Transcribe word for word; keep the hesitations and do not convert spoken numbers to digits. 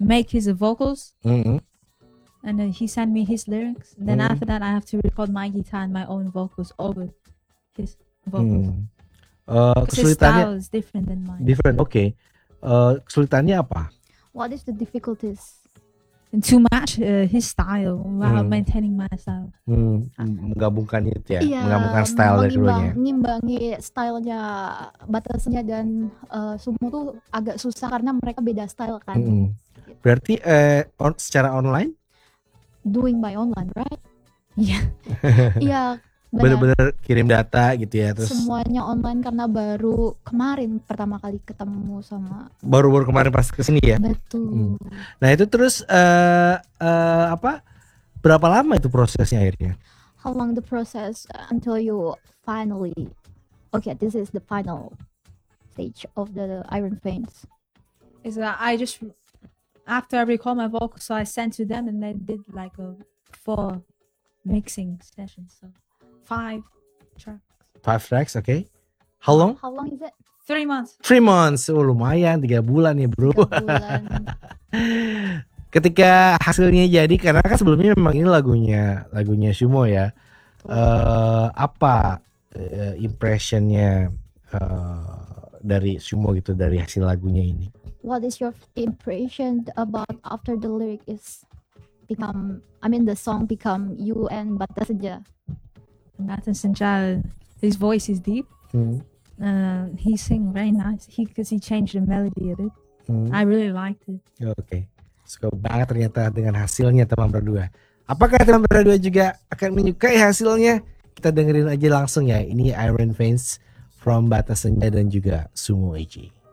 make his vocals, Mm-hmm. and then he sent me his lyrics. Then Mm. after that, I have to record my guitar and my own vocals over his vocals. Hmm. Uh, Because his kesulitannya style is different than mine. different. Oke. Okay. Uh, kesulitannya apa? What is the difficulties? And to match uh, his style while Hmm. maintaining my style. Hmm, menggabungkan itu ya, Iya, menggabungkan style dari mengimbang, keduanya. ngimbangi stylenya Batasnya dan uh, Sumo tuh agak susah karena mereka beda style kan. Mm-mm. Berarti eh, on, secara online Doing by online, right? Yeah. Iya, benar. bener-bener kirim data gitu ya, terus Semuanya online karena baru kemarin pertama kali ketemu sama. baru-baru kemarin pas kesini ya. Betul. Nah itu terus eh eh, apa? Berapa lama itu prosesnya akhirnya? How long the process until you finally, okay, this is the final stage of the Iron Veins. Is that I just after I record my vocals, so I sent to them, and they did like a four mixing sessions, so five tracks, Five tracks, oke. Okay. How long? How long is it? three months. Three months. Oh lumayan, tiga bulan ya bro. Tiga bulan. Ketika hasilnya jadi, karena kan sebelumnya memang ini lagunya lagunya Sumo ya. Eh apa eh, impressionnya eh, dari Sumo gitu dari hasil lagunya ini? What is your impression about after the lyric is become, I mean the song become you and Batasnya? Nathan Sanjal, his voice is deep. Hmm. Uh, he sing very nice. He because he changed the melody a bit. Hmm. I really liked it. Oke, suka banget ternyata dengan hasilnya teman berdua. Apakah teman berdua juga akan menyukai hasilnya? Kita dengerin aja langsung ya. Ini Iron Veins from Batasnya dan juga Sumo A J.